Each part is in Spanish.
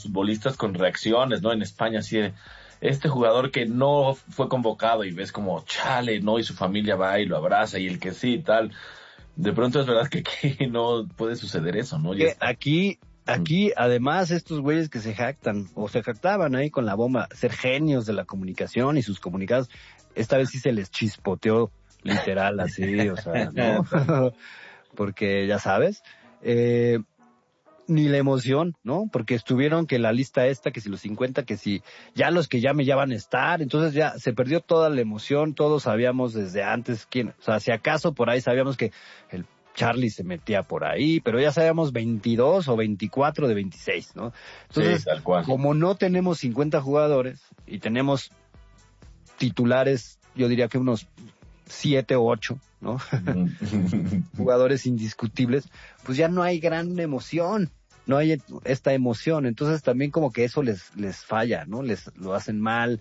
futbolistas con reacciones, ¿no? En España, así de, este jugador que no fue convocado y ves como, chale, ¿no? Y su familia va y lo abraza y el que sí y tal. De pronto es verdad que no puede suceder eso, ¿no? Que aquí, además, estos güeyes que se jactan, o se jactaban ahí con la bomba, ser genios de la comunicación y sus comunicados, esta vez sí se les chispoteó, literal, así, o sea, ¿no? Porque, ya sabes, ni la emoción, ¿no? Porque estuvieron que la lista esta, que si los 50, que si ya los que ya van a estar, entonces ya se perdió toda la emoción, todos sabíamos desde antes quién, o sea, si acaso por ahí sabíamos que el Charlie se metía por ahí, pero ya sabíamos 22 o 24 de 26, ¿no? Entonces, sí, tal cual. Como no tenemos 50 jugadores y tenemos titulares, yo diría que unos 7 o 8, ¿no? Jugadores indiscutibles, pues ya no hay gran emoción, no hay esta emoción, entonces también como que eso les falla, ¿no? Lo hacen mal,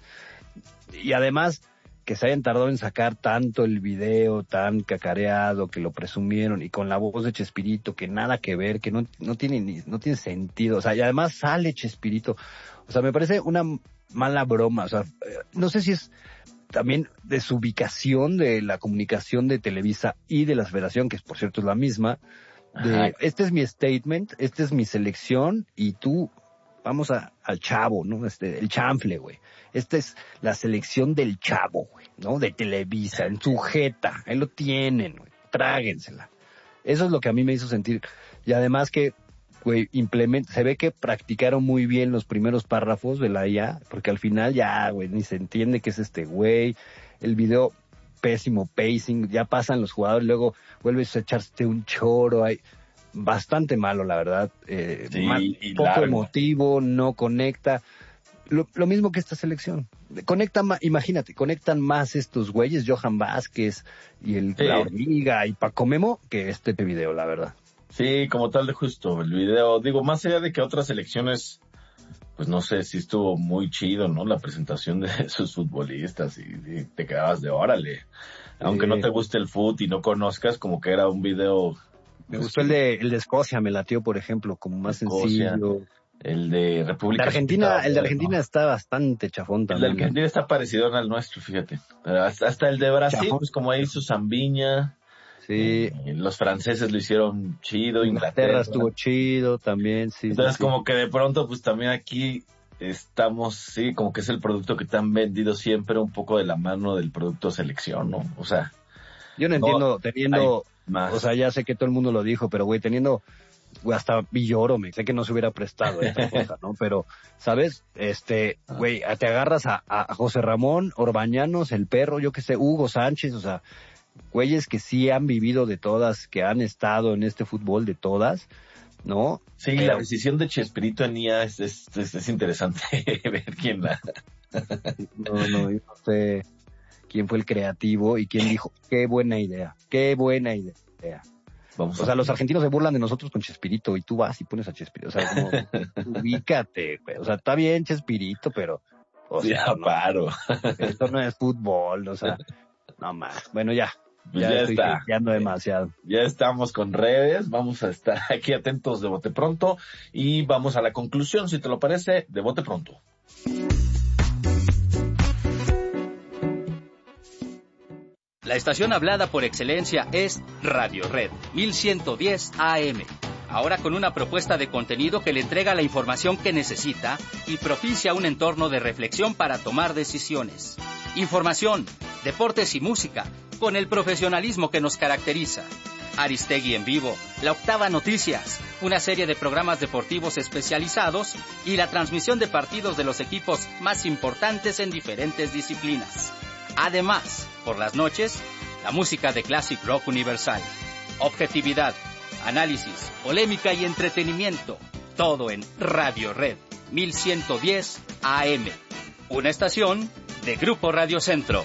y además que se hayan tardado en sacar tanto el video tan cacareado, que lo presumieron, y con la voz de Chespirito, que nada que ver, que no tiene sentido, o sea, y además sale Chespirito, o sea, me parece una mala broma, o sea, no sé si es también de su ubicación de la comunicación de Televisa y de la Federación, que por cierto es la misma, de este es mi statement, esta es mi selección, y tú, vamos al chavo, ¿no? El chanfle, güey. Esta es la selección del chavo, güey, ¿no? De Televisa, en su jeta, ahí lo tienen, güey, tráguensela. Eso es lo que a mí me hizo sentir, y además que, güey, se ve que practicaron muy bien los primeros párrafos de la IA, porque al final ya, güey, ni se entiende qué es este güey, el video pésimo pacing, ya pasan los jugadores, luego vuelves a echarte un choro, hay bastante malo, la verdad, y poco largo. emotivo, no conecta, lo mismo que esta selección, imagínate, conectan más estos güeyes, Johan Vázquez y la Hormiga y Paco Memo, que este video, la verdad. Sí, como tal de justo, el video, digo, más allá de que otras selecciones, pues no sé, si estuvo muy chido, ¿no? La presentación de sus futbolistas y te quedabas de órale. Aunque no te guste el fútbol y no conozcas, como que era un video. Me gustó el de Escocia, me latió, por ejemplo, como más Escocia, sencillo. El de República Argentina, el de Argentina está bastante chafón también. El de Argentina está parecido al nuestro, fíjate. Pero hasta el de Brasil, chafón. Pues como ahí hizo Zambiña. Sí. Los franceses lo hicieron chido, Inglaterra estuvo chido también, sí. Entonces sí, como que de pronto pues también aquí estamos, sí, como que es el producto que te han vendido siempre un poco de la mano del producto selección, ¿no? O sea. Yo no entiendo, teniendo, más. O sea, ya sé que todo el mundo lo dijo, pero güey, teniendo, güey, hasta Villoro, sé que no se hubiera prestado esta cosa, ¿no? Pero, ¿sabes? Güey, te agarras a José Ramón, Orbañanos, el perro, yo qué sé, Hugo Sánchez, o sea, güeyes que sí han vivido de todas, que han estado en este fútbol de todas, ¿no? Sí, la decisión de Chespirito en IA es interesante ver quién la. No, yo no sé quién fue el creativo y quién dijo, qué buena idea. O sea, los argentinos se burlan de nosotros con Chespirito y tú vas y pones a Chespirito, o sea, como, ubícate, güey. O sea, está bien Chespirito, pero, o sea, ya paro. Esto no es fútbol, o sea, no más. Bueno, ya. Pues ya estoy está. Demasiado. Ya estamos con redes, vamos a estar aquí atentos de Bote Pronto y vamos a la conclusión, si te lo parece, de Bote Pronto. La estación hablada por excelencia es Radio Red 1110 AM. Ahora con una propuesta de contenido que le entrega la información que necesita y propicia un entorno de reflexión para tomar decisiones. Información, deportes y música, con el profesionalismo que nos caracteriza. Aristegui en vivo, La Octava Noticias, una serie de programas deportivos especializados y la transmisión de partidos de los equipos más importantes en diferentes disciplinas. Además, por las noches, la música de Classic Rock Universal. Objetividad, análisis, polémica y entretenimiento. Todo en Radio Red 1110 AM. Una estación de Grupo Radio Centro.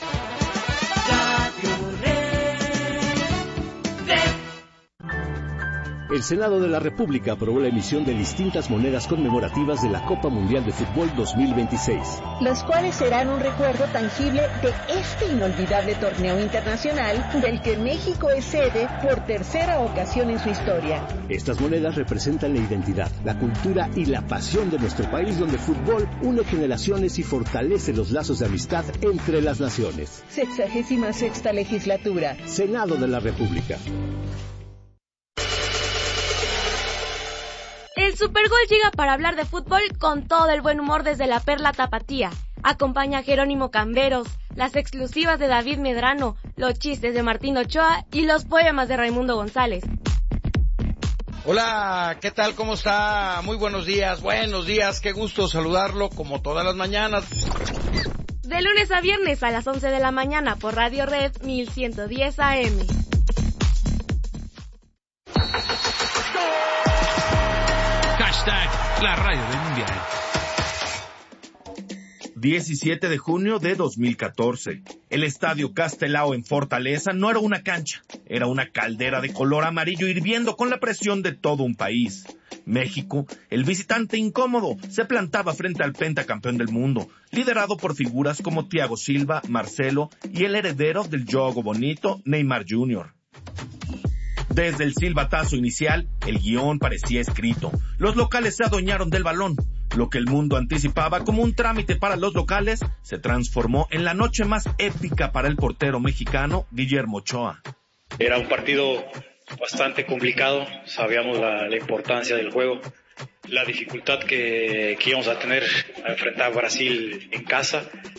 El Senado de la República aprobó la emisión de distintas monedas conmemorativas de la Copa Mundial de Fútbol 2026. Los cuales serán un recuerdo tangible de este inolvidable torneo internacional del que México es sede por tercera ocasión en su historia. Estas monedas representan la identidad, la cultura y la pasión de nuestro país, donde el fútbol une generaciones y fortalece los lazos de amistad entre las naciones. 66ª legislatura. Senado de la República. El Supergol llega para hablar de fútbol con todo el buen humor desde la Perla Tapatía. Acompaña a Jerónimo Camberos, las exclusivas de David Medrano, los chistes de Martín Ochoa y los poemas de Raimundo González. Hola, ¿qué tal? ¿Cómo está? Muy buenos días, qué gusto saludarlo como todas las mañanas. De lunes a viernes a las 11 de la mañana por Radio Red 1110 AM. La radio del mundial. 17 de junio de 2014. El estadio Castelao en Fortaleza no era una cancha, era una caldera de color amarillo hirviendo con la presión de todo un país. México, el visitante incómodo, se plantaba frente al pentacampeón del mundo, liderado por figuras como Thiago Silva, Marcelo y el heredero del juego bonito, Neymar Jr. Desde el silbatazo inicial, el guión parecía escrito. Los locales se adueñaron del balón. Lo que el mundo anticipaba como un trámite para los locales se transformó en la noche más épica para el portero mexicano Guillermo Ochoa. Era un partido bastante complicado, sabíamos la importancia del juego, la dificultad que íbamos a tener a enfrentar a Brasil en casa.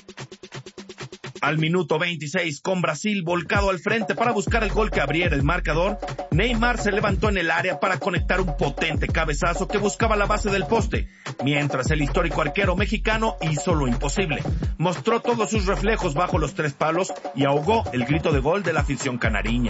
Al minuto 26, con Brasil volcado al frente para buscar el gol que abriera el marcador, Neymar se levantó en el área para conectar un potente cabezazo que buscaba la base del poste, mientras el histórico arquero mexicano hizo lo imposible. Mostró todos sus reflejos bajo los tres palos y ahogó el grito de gol de la afición canariña.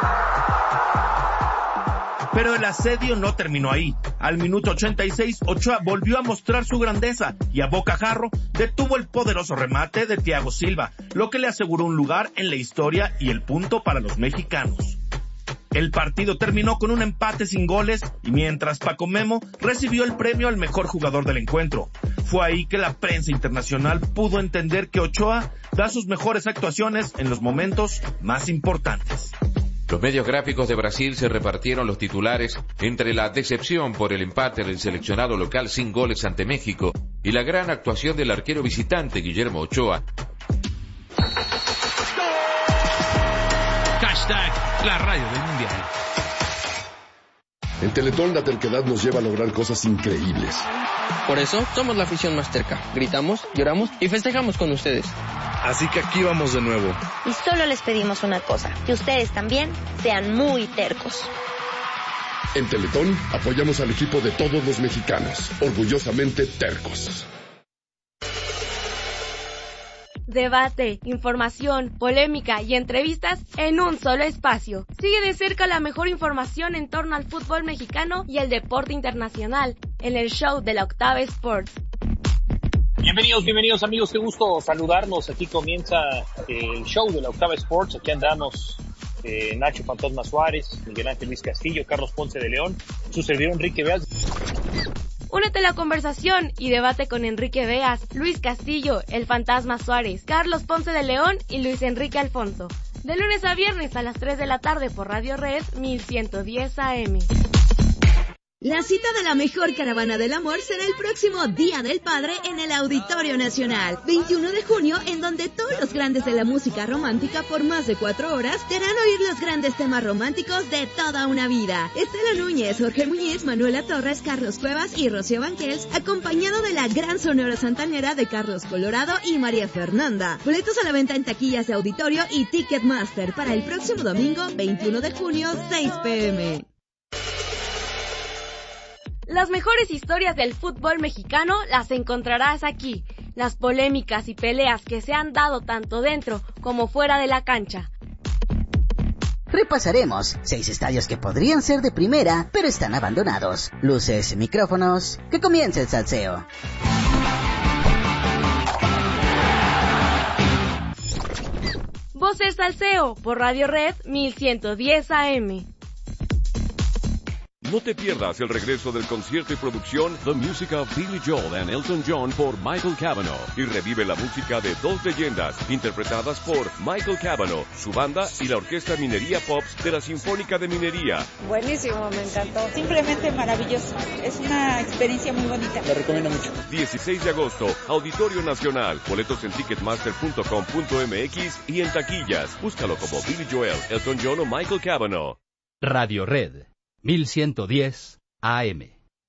Pero el asedio no terminó ahí. Al minuto 86, Ochoa volvió a mostrar su grandeza y a bocajarro detuvo el poderoso remate de Thiago Silva, lo que le aseguró un lugar en la historia y el punto para los mexicanos. El partido terminó con un empate sin goles y mientras Paco Memo recibió el premio al mejor jugador del encuentro. Fue ahí que la prensa internacional pudo entender que Ochoa da sus mejores actuaciones en los momentos más importantes. Los medios gráficos de Brasil se repartieron los titulares entre la decepción por el empate del seleccionado local sin goles ante México y la gran actuación del arquero visitante Guillermo Ochoa. La radio del mundial. En Teletón la terquedad nos lleva a lograr cosas increíbles. Por eso somos la afición más terca. Gritamos, lloramos y festejamos con ustedes. Así que aquí vamos de nuevo. Y solo les pedimos una cosa, que ustedes también sean muy tercos. En Teletón apoyamos al equipo de todos los mexicanos, orgullosamente tercos. Debate, información, polémica y entrevistas en un solo espacio. Sigue de cerca la mejor información en torno al fútbol mexicano y el deporte internacional en el show de la Octava Sports. Bienvenidos amigos, qué gusto saludarnos. Aquí comienza el show de la Octava Sports. Aquí andamos Nacho Fantasma Suárez, Miguel Ángel Luis Castillo, Carlos Ponce de León, su servidor Enrique Beas. Únete a la conversación y debate con Enrique Beas, Luis Castillo, el Fantasma Suárez, Carlos Ponce de León y Luis Enrique Alfonso. De lunes a viernes a las 3 de la tarde por Radio Red 1110 AM. La cita de la mejor caravana del amor será el próximo Día del Padre en el Auditorio Nacional, 21 de junio, en donde todos los grandes de la música romántica por más de 4 horas te harán oír los grandes temas románticos de toda una vida. Estela Núñez, Jorge Muñiz, Manuela Torres, Carlos Cuevas y Rocío Banquels, acompañado de la gran sonora santanera de Carlos Colorado y María Fernanda. Boletos a la venta en taquillas de auditorio y Ticketmaster para el próximo domingo, 21 de junio, 6 p.m. Las mejores historias del fútbol mexicano las encontrarás aquí. Las polémicas y peleas que se han dado tanto dentro como fuera de la cancha. Repasaremos 6 estadios que podrían ser de primera, pero están abandonados. Luces, micrófonos, que comience el salseo. Voces Salseo por Radio Red 1110 AM. No te pierdas el regreso del concierto y producción The Music of Billy Joel and Elton John por Michael Cavanaugh y revive la música de dos leyendas interpretadas por Michael Cavanaugh, su banda y la Orquesta Minería Pops de la Sinfónica de Minería. Buenísimo, me encantó. Simplemente maravilloso. Es una experiencia muy bonita. Lo recomiendo mucho. 16 de agosto, Auditorio Nacional. Boletos en ticketmaster.com.mx y en taquillas. Búscalo como Billy Joel, Elton John o Michael Cavanaugh. Radio Red, 1110 AM.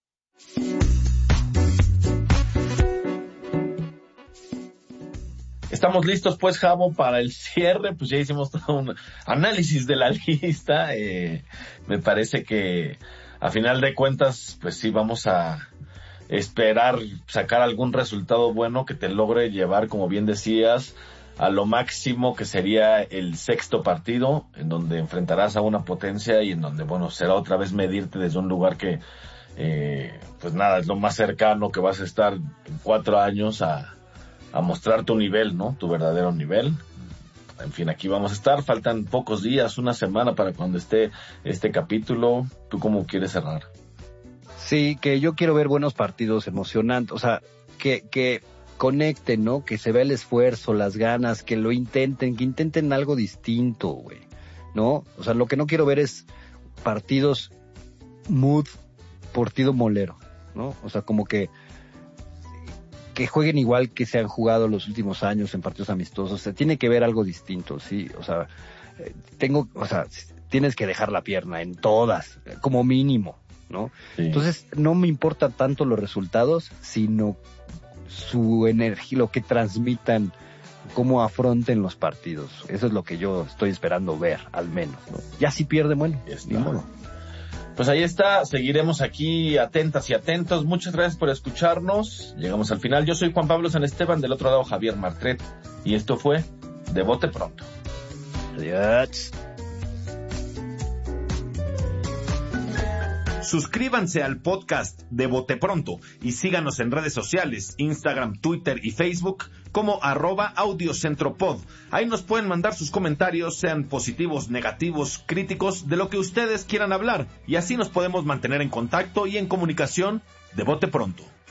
Estamos listos pues, Javo, para el cierre. Pues ya hicimos todo un análisis de la lista. Me parece que a final de cuentas, pues sí vamos a esperar sacar algún resultado bueno que te logre llevar, como bien decías, a lo máximo, que sería el sexto partido, en donde enfrentarás a una potencia y en donde, bueno, será otra vez medirte desde un lugar que, pues nada, es lo más cercano que vas a estar en 4 años a mostrar tu nivel, ¿no? Tu verdadero nivel. En fin, aquí vamos a estar. Faltan pocos días, una semana para cuando esté este capítulo. ¿Tú cómo quieres cerrar? Sí, que yo quiero ver buenos partidos emocionantes, o sea, que conecten, ¿no? Que se vea el esfuerzo, las ganas, que lo intenten, que intenten algo distinto, güey, ¿no? O sea, lo que no quiero ver es partidos partido molero, ¿no? O sea, como que jueguen igual que se han jugado los últimos años en partidos amistosos. O sea, tiene que ver algo distinto, sí. O sea, tienes que dejar la pierna en todas, como mínimo, ¿no? Sí. Entonces, no me importan tanto los resultados, sino su energía, lo que transmitan, cómo afronten los partidos. Eso es lo que yo estoy esperando ver, al menos, ¿no? Ya si pierde, bueno, ni modo. Pues ahí está, seguiremos aquí atentas y atentos. Muchas gracias por escucharnos. Llegamos al final. Yo soy Juan Pablo San Esteban, del otro lado Javier Martret, y esto fue De Bote Pronto. Adiós. Suscríbanse al podcast de Bote Pronto y síganos en redes sociales, Instagram, Twitter y Facebook como @audiocentropod. Ahí nos pueden mandar sus comentarios, sean positivos, negativos, críticos, de lo que ustedes quieran hablar, y así nos podemos mantener en contacto y en comunicación. De Bote Pronto.